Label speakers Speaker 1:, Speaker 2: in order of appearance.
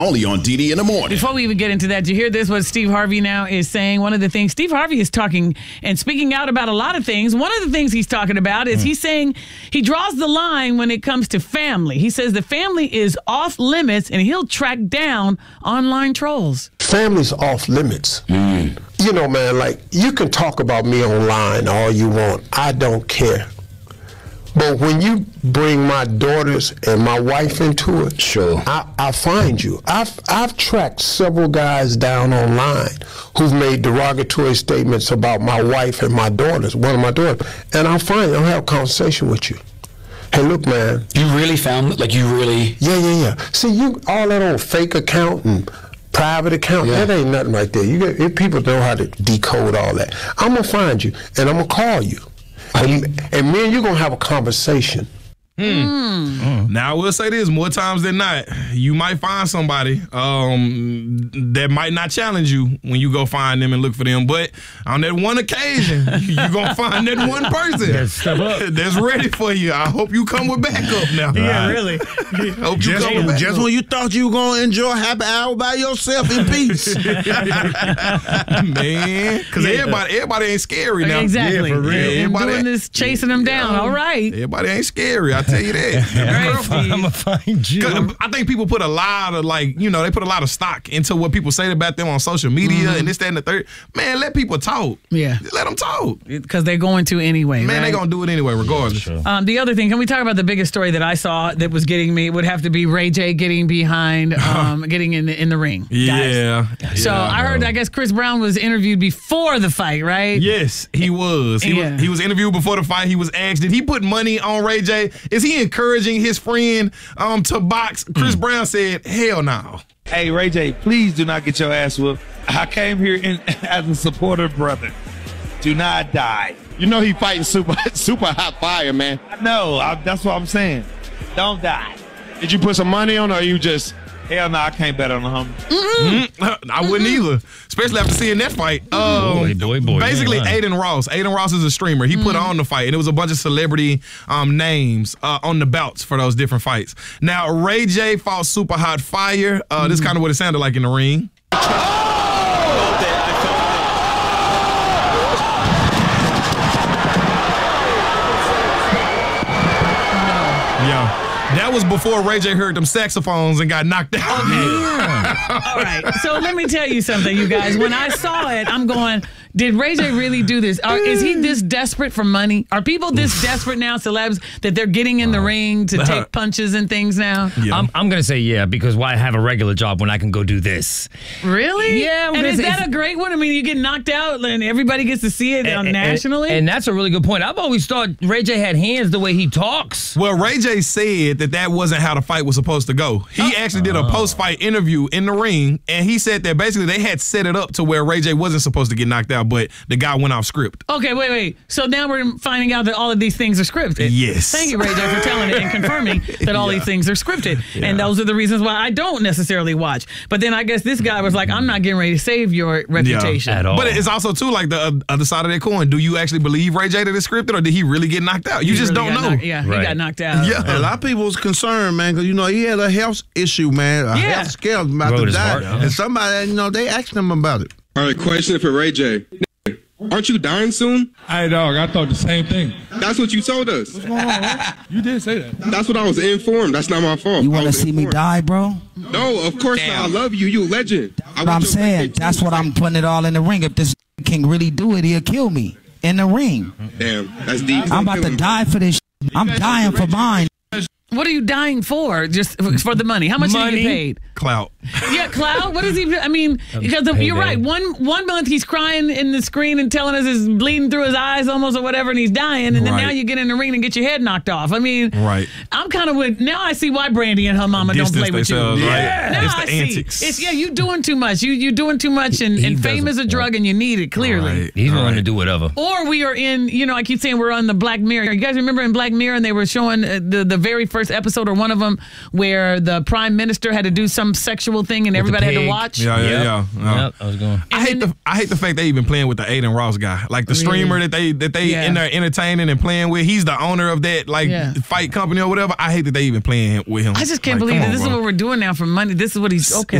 Speaker 1: Only on DD in the morning.
Speaker 2: Before we even get into that, did you hear this? What Steve Harvey now is saying? One of the things Steve Harvey is talking and speaking out about a lot of things. One of the things he's talking about is he's saying he draws the line when it comes to family. He says the family is off limits and he'll track down online trolls.
Speaker 3: Family's off limits. You know, man, like, you can talk about me online all you want. I don't care. But when you bring my daughters and my wife into it,
Speaker 4: sure,
Speaker 3: I find you. I've tracked several guys down online who've made derogatory statements about my wife and my daughters, one of my daughters, and I'll have a conversation with you. Hey, look, man.
Speaker 4: You really found, like, you really?
Speaker 3: Yeah. See, you all that on fake account and private account, that ain't nothing right there. If people know how to decode all that, I'm gonna find you and I'm gonna call you. And me and you gonna have a conversation.
Speaker 5: Now I will say this: more times than not, you might find somebody that might not challenge you when you go find them and look for them. But on that one occasion, you're gonna find that one person that's ready for you. I hope you come with backup now.
Speaker 2: Yeah, really.
Speaker 5: Hope you come with backup.
Speaker 6: Just when you thought you were gonna enjoy a happy hour by yourself in peace,
Speaker 5: man. Because everybody ain't scary now.
Speaker 2: Exactly.
Speaker 5: Yeah, for real.
Speaker 2: Everybody doing this, chasing them down. All right.
Speaker 5: Everybody ain't scary. I tell you that.
Speaker 2: Right,
Speaker 7: I'm gonna find you.
Speaker 5: I think people put a lot of they put a lot of stock into what people say about them on social media and this, that, and the third. Man, let people talk.
Speaker 2: Yeah.
Speaker 5: Just let them talk.
Speaker 2: Because they're going to anyway.
Speaker 5: Man,
Speaker 2: right?
Speaker 5: they're going to do it anyway, regardless.
Speaker 7: Yeah, sure.
Speaker 2: The other thing, can we talk about the biggest story that I saw that was getting me? It would have to be Ray J getting behind, getting in the ring.
Speaker 5: Yeah.
Speaker 2: So I heard, I guess Chris Brown was interviewed before the fight, right?
Speaker 5: Yes, he was. He was interviewed before the fight. He was asked, did he put money on Ray J? Is he encouraging his friend to box? Chris Brown said, hell no.
Speaker 8: Hey, Ray J, please do not get your ass whooped. I came here as a supporter brother. Do not die.
Speaker 6: you know he fighting super hot fire, man.
Speaker 8: No, that's what I'm saying. Don't die.
Speaker 6: Did you put some money on, or you just?
Speaker 8: Hell no, I can't bet on the homie.
Speaker 5: I wouldn't either, especially after seeing that fight.
Speaker 7: Boy.
Speaker 5: Basically, Aiden Ross is a streamer. He put on the fight, and it was a bunch of celebrity names on the belts for those different fights. Now, Ray J fought Super Hot Fire. This is kind of what it sounded like in the ring. That was before Ray J heard them saxophones and got knocked out.
Speaker 2: All right. So let me tell you something, you guys. When I saw it, I'm going, did Ray J really do this? Is he this desperate for money? Are people this desperate now, celebs, that they're getting in the ring to take punches and things now?
Speaker 7: Yeah. I'm going to say yeah, because why have a regular job when I can go do this?
Speaker 2: Really?
Speaker 7: Yeah.
Speaker 2: And is that a great one? I mean, you get knocked out and everybody gets to see it nationally?
Speaker 7: And that's a really good point. I've always thought Ray J had hands the way he talks.
Speaker 5: Well, Ray J said that wasn't how the fight was supposed to go. He actually did a post-fight interview in the ring, and he said that basically they had set it up to where Ray J wasn't supposed to get knocked out, but the guy went off script.
Speaker 2: Okay, wait. So now we're finding out that all of these things are scripted.
Speaker 5: Yes.
Speaker 2: Thank you, Ray J, for telling it and confirming that all these things are scripted. Yeah. And those are the reasons why I don't necessarily watch. But then I guess this guy was like, I'm not getting ready to save your reputation.
Speaker 7: At all.
Speaker 5: But it's also, too, like the other side of that coin. Do you actually believe Ray J that it's scripted, or did he really get knocked out? You just don't know.
Speaker 2: He got knocked out.
Speaker 6: Yeah, a lot of people was concerned, man, because, he had a health issue, man. A health scale about to die. And somebody, they asked him about it.
Speaker 9: All right, question for Ray J. Aren't you dying soon?
Speaker 10: Hey, dog, I thought the same thing.
Speaker 9: That's what you told us.
Speaker 10: What's going on, man? You did say that.
Speaker 9: That's what I was informed. That's not my fault.
Speaker 11: You want to see me die, bro?
Speaker 9: No, of course not. I love you. You a legend.
Speaker 11: What I'm saying, that's what I'm putting it all in the ring. If this can really do it, he'll kill me in the ring.
Speaker 9: Damn, that's deep.
Speaker 11: I'm about to die for this. I'm dying for mine.
Speaker 2: What are you dying for? Just for the money? How much do you get paid?
Speaker 5: Clout.
Speaker 2: Yeah, clout. What is he? I mean, because you're right. One month he's crying in the screen and telling us he's bleeding through his eyes almost or whatever, and he's dying, and then now you get in the ring and get your head knocked off. I mean, I'm kind of with. Now I see why Brandy and her mama don't play with you.
Speaker 5: Yeah,
Speaker 2: now
Speaker 5: it's the
Speaker 2: I see.
Speaker 5: antics.
Speaker 2: You doing too much. You doing too much, and fame is a drug, and you need it clearly.
Speaker 7: He's willing to do whatever.
Speaker 2: Or we are in. I keep saying we're on the Black Mirror. You guys remember in Black Mirror, and they were showing the very first episode or one of them where the prime minister had to do some some sexual thing and everybody had to watch.
Speaker 5: Yeah.
Speaker 7: Yep, I was going.
Speaker 5: I hate the fact they even playing with the Aiden Ross guy, like the streamer that they in there entertaining and playing with. He's the owner of that fight company or whatever. I hate that they even playing with him.
Speaker 2: I just can't believe that this is what we're doing now for money. This is what he's okay.